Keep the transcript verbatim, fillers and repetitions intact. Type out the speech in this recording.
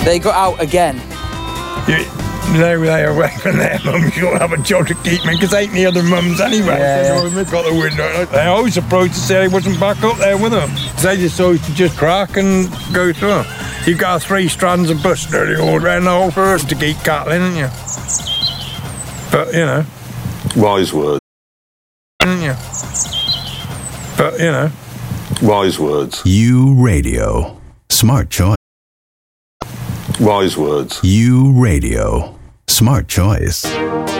They got out again. You, they were away from their mums. You don't have a job to keep me because ain't the other mums anyway. Yeah, so yeah. They've got the window. They always approached to say I wasn't back up there with them. They just always to just crack and go through. You've got three strands of bush nearly all around the whole forest to keep cattle in, haven't you? But, you know. Wise words. Haven't you? But, you know. Wise words. U Radio. Smart choice. Wise words. U Radio. Smart choice.